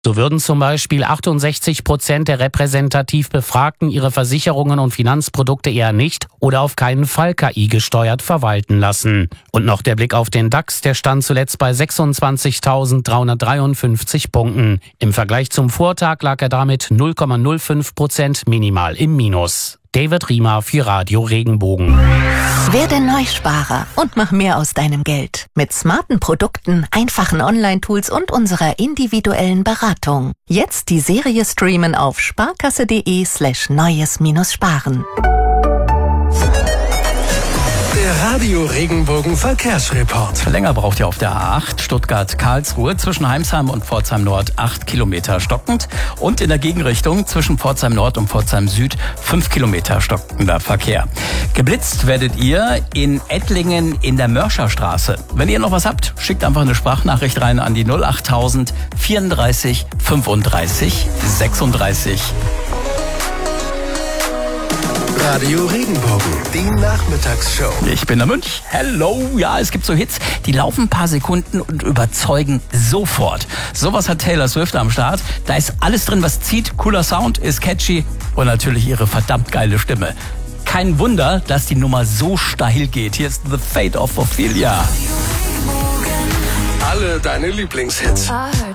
So würden zum Beispiel 68% der repräsentativ Befragten ihre Versicherungen und Finanzprodukte eher nicht oder auf keinen Fall KI-gesteuert verwalten lassen. Und noch der Blick auf den DAX, der stand zuletzt bei 26.353 Punkten. Im Vergleich zum Vortag lag er damit 0,05% minimal im Minus. David Riemer für Radio Regenbogen. Werde Neusparer und mach mehr aus deinem Geld. Mit smarten Produkten, einfachen Online-Tools und unserer individuellen Beratung. Jetzt die Serie streamen auf sparkasse.de/neues-sparen. Der Radio Regenbogen Verkehrsreport. Länger braucht ihr auf der A8 Stuttgart-Karlsruhe zwischen Heimsheim und Pforzheim Nord 8 Kilometer stockend und in der Gegenrichtung zwischen Pforzheim Nord und Pforzheim Süd 5 Kilometer stockender Verkehr. Geblitzt werdet ihr in Ettlingen in der Mörcherstraße. Wenn ihr noch was habt, schickt einfach eine Sprachnachricht rein an die 08000 34 35 36. Radio Regenbogen, die Nachmittagsshow. Ich bin der Münch. Hello. Ja, es gibt so Hits, die laufen ein paar Sekunden und überzeugen sofort. Sowas hat Taylor Swift am Start. Da ist alles drin, was zieht. Cooler Sound, ist catchy und natürlich ihre verdammt geile Stimme. Kein Wunder, dass die Nummer so steil geht. Hier ist The Fate of Ophelia. Alle deine Lieblingshits.